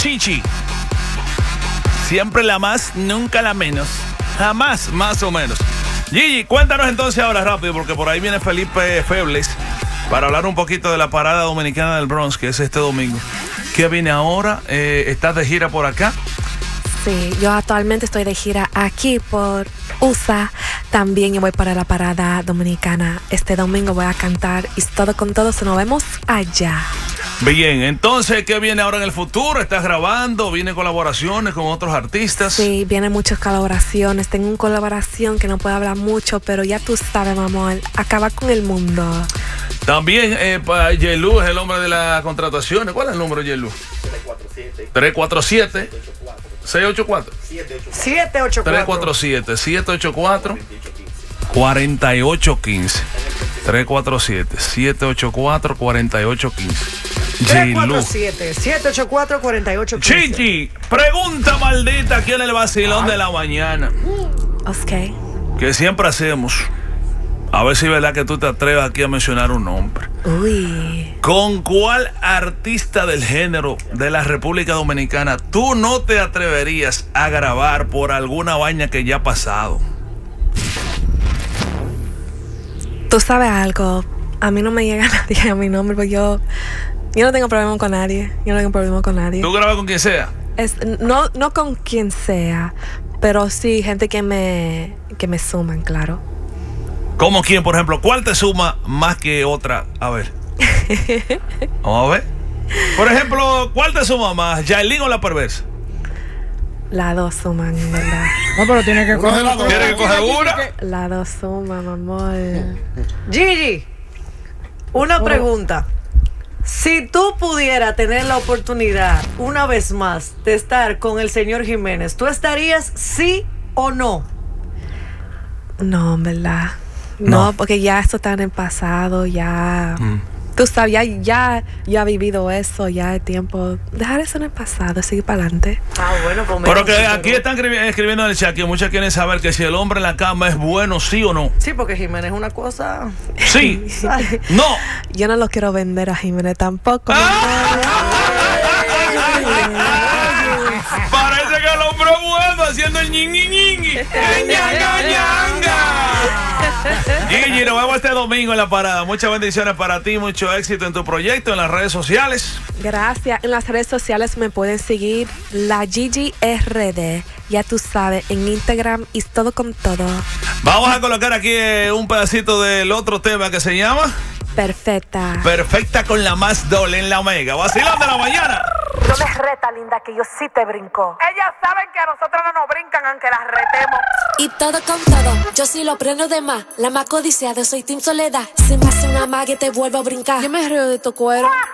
Chichi. Siempre la más, nunca la menos. Jamás más o menos. Gigi, cuéntanos entonces ahora rápido, porque por ahí viene Felipe Febles para hablar un poquito de la parada dominicana del Bronx, que es este domingo. ¿Qué viene ahora? ¿Estás de gira por acá? Sí, yo actualmente estoy de gira aquí por USA. También yo voy para la parada dominicana. Este domingo voy a cantar y todo con todo, nos vemos allá. Bien, entonces, ¿qué viene ahora en el futuro? ¿Estás grabando? ¿Vienen colaboraciones con otros artistas? Sí, vienen muchas colaboraciones. Tengo una colaboración que no puedo hablar mucho, pero ya tú sabes, mamá, acabar con el mundo. También, Yelu es el hombre de las contrataciones. ¿Cuál es el número, Yelu? 347 684 347 784 4815 347 784 4815. 347-784-4815. Chichi, pregunta maldita aquí en el vacilón de la mañana. Ok. Que siempre hacemos. A ver si es verdad que tú te atreves aquí a mencionar un nombre. Uy. ¿Con cuál artista del género de la República Dominicana tú no te atreverías a grabar por alguna vaina que ya ha pasado? Tú sabes algo, a mí no me llega nadie a mi nombre, porque yo no tengo problema con nadie. Yo no tengo problema con nadie. ¿Tú grabas con quien sea? No con quien sea, pero sí gente que me suman, claro. ¿Cómo quién, por ejemplo? ¿Cuál te suma más que otra? A ver. Vamos a ver. Por ejemplo, ¿cuál te suma más? ¿Yailin o La Perversa? Las dos suman, ¿verdad? No, pero tiene que coger la ¿Tienes que coger una? Las dos suman, amor. Gigi, una pregunta. Si tú pudieras tener la oportunidad una vez más de estar con el señor Jiménez, ¿tú estarías sí o no? No, en verdad. No. No, porque ya esto está en el pasado, ya. Tú sabes, ya he vivido eso, ya es tiempo. Dejar eso en el pasado, seguir para adelante. Ah, bueno, pues Pero que aquí están escribiendo en el chat que muchas quieren saber que si el hombre en la cama es bueno, sí o no. Sí, porque Jiménez es una cosa. Sí. No. Yo no lo quiero vender a Jiménez tampoco. Parece que el hombre es bueno haciendo el ñingui ñingui. ñanga ñanga. Gigi, nos vemos este domingo en la parada. Muchas bendiciones para ti, mucho éxito en tu proyecto, en las redes sociales. Gracias. En las redes sociales me pueden seguir la Gigi RD. Ya tú sabes, en Instagram y todo con todo. Vamos a colocar aquí un pedacito del otro tema que se llama Perfecta. Perfecta con la más doble en la Omega. Vacilón de la mañana. No me reta, linda, que yo sí te brinco. Ellas saben que a nosotros no nos brincan aunque las retemos. Y todo con todo, yo sí lo prendo de más. La más codiciada, soy Team Soledad. Se me hace una magia y te vuelvo a brincar. Yo me río de tu cuero.